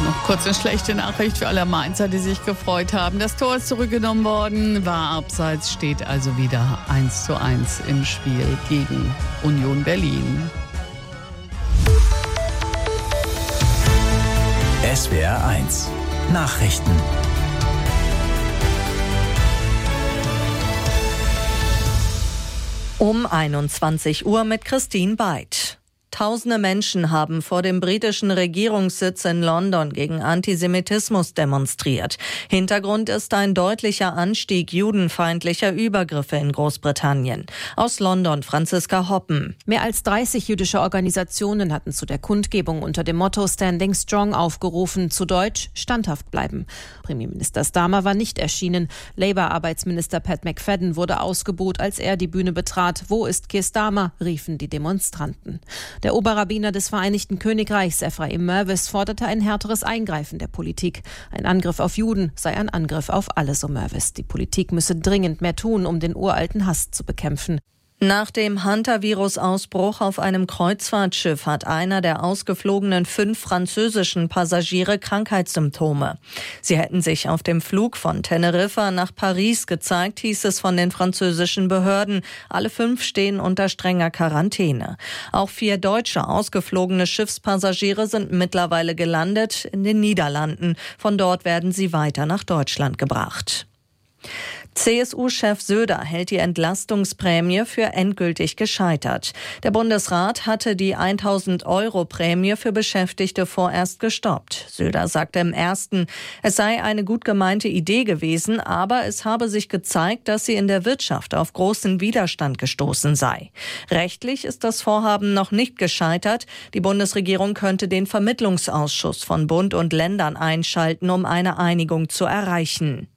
Noch kurz eine schlechte Nachricht für alle Mainzer, die sich gefreut haben. Das Tor ist zurückgenommen worden, war abseits, steht also wieder 1:1 im Spiel gegen Union Berlin. SWR 1 Nachrichten. Um 21 Uhr mit Christine Beid. Tausende Menschen haben vor dem britischen Regierungssitz in London gegen Antisemitismus demonstriert. Hintergrund ist ein deutlicher Anstieg judenfeindlicher Übergriffe in Großbritannien. Aus London Franziska Hoppen. Mehr als 30 jüdische Organisationen hatten zu der Kundgebung unter dem Motto Standing Strong aufgerufen, zu Deutsch standhaft bleiben. Premierminister Starmer war nicht erschienen. Labour-Arbeitsminister Pat McFadden wurde ausgebuht, als er die Bühne betrat. Wo ist Keir Starmer?, riefen die Demonstranten. Der Oberrabbiner des Vereinigten Königreichs, Ephraim Mervis, forderte ein härteres Eingreifen der Politik. Ein Angriff auf Juden sei ein Angriff auf alle, so Mervis. Die Politik müsse dringend mehr tun, um den uralten Hass zu bekämpfen. Nach dem Hantavirus-Ausbruch auf einem Kreuzfahrtschiff hat einer der ausgeflogenen 5 französischen Passagiere Krankheitssymptome. Sie hätten sich auf dem Flug von Teneriffa nach Paris gezeigt, hieß es von den französischen Behörden. Alle 5 stehen unter strenger Quarantäne. Auch 4 deutsche ausgeflogene Schiffspassagiere sind mittlerweile gelandet in den Niederlanden. Von dort werden sie weiter nach Deutschland gebracht. CSU-Chef Söder hält die Entlastungsprämie für endgültig gescheitert. Der Bundesrat hatte die 1.000-Euro-Prämie für Beschäftigte vorerst gestoppt. Söder sagte im Ersten, es sei eine gut gemeinte Idee gewesen, aber es habe sich gezeigt, dass sie in der Wirtschaft auf großen Widerstand gestoßen sei. Rechtlich ist das Vorhaben noch nicht gescheitert. Die Bundesregierung könnte den Vermittlungsausschuss von Bund und Ländern einschalten, um eine Einigung zu erreichen.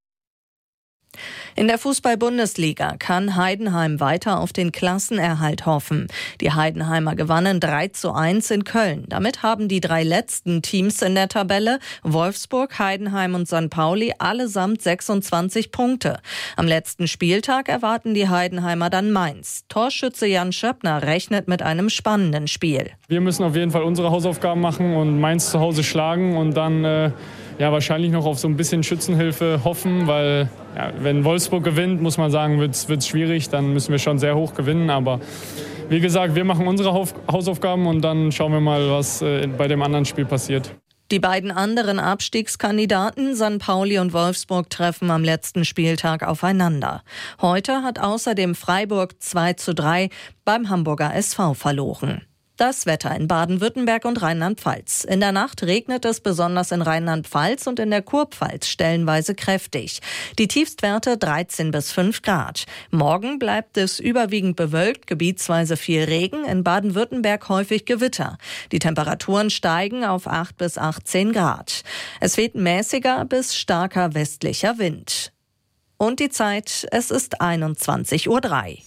In der Fußball-Bundesliga kann Heidenheim weiter auf den Klassenerhalt hoffen. Die Heidenheimer gewannen 3:1 in Köln. Damit haben die 3 letzten Teams in der Tabelle, Wolfsburg, Heidenheim und St. Pauli, allesamt 26 Punkte. Am letzten Spieltag erwarten die Heidenheimer dann Mainz. Torschütze Jan Schöppner rechnet mit einem spannenden Spiel. Wir müssen auf jeden Fall unsere Hausaufgaben machen und Mainz zu Hause schlagen und dann wahrscheinlich noch auf so ein bisschen Schützenhilfe hoffen, weil wenn Wolfsburg gewinnt, muss man sagen, wird's schwierig, dann müssen wir schon sehr hoch gewinnen, aber wie gesagt, wir machen unsere Hausaufgaben und dann schauen wir mal, was bei dem anderen Spiel passiert. Die beiden anderen Abstiegskandidaten, St. Pauli und Wolfsburg, treffen am letzten Spieltag aufeinander. Heute hat außerdem Freiburg 2:3 beim Hamburger SV verloren. Das Wetter in Baden-Württemberg und Rheinland-Pfalz. In der Nacht regnet es besonders in Rheinland-Pfalz und in der Kurpfalz stellenweise kräftig. Die Tiefstwerte 13 bis 5 Grad. Morgen bleibt es überwiegend bewölkt, gebietsweise viel Regen, in Baden-Württemberg häufig Gewitter. Die Temperaturen steigen auf 8 bis 18 Grad. Es weht mäßiger bis starker westlicher Wind. Und die Zeit, es ist 21:03 Uhr.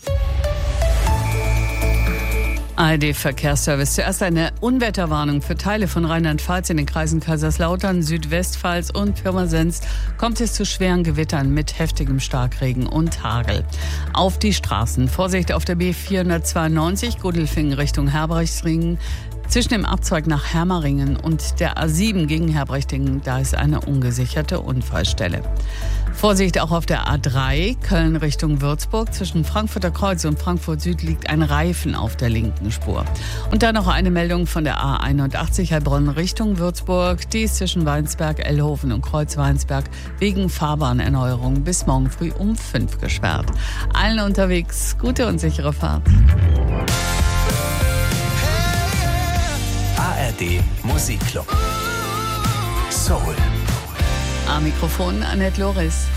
ARD-Verkehrsservice. Zuerst eine Unwetterwarnung für Teile von Rheinland-Pfalz. In den Kreisen Kaiserslautern, Südwestpfalz und Pirmasens kommt es zu schweren Gewittern mit heftigem Starkregen und Hagel. Auf die Straßen. Vorsicht auf der B492, Gudelfingen Richtung Herbrechtsringen. Zwischen dem Abzweig nach Hermeringen und der A7 gegen Herbrechtingen, da ist eine ungesicherte Unfallstelle. Vorsicht auch auf der A3, Köln Richtung Würzburg. Zwischen Frankfurter Kreuz und Frankfurt Süd liegt ein Reifen auf der linken Spur. Und dann noch eine Meldung von der A81 Heilbronn Richtung Würzburg. Die ist zwischen Weinsberg, Ellhofen und Kreuz-Weinsberg wegen Fahrbahnerneuerung bis morgen früh um 5 gesperrt. Allen unterwegs gute und sichere Fahrt. ARD Musikclub. Soul. Am Mikrofon Annette Loris.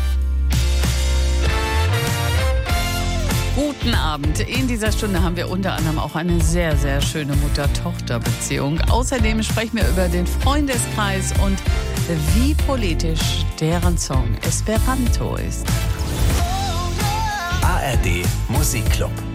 Guten Abend. In dieser Stunde haben wir unter anderem auch eine sehr, sehr schöne Mutter-Tochter-Beziehung. Außerdem sprechen wir über den Freundeskreis und wie politisch deren Song Esperanto ist. ARD Musikclub.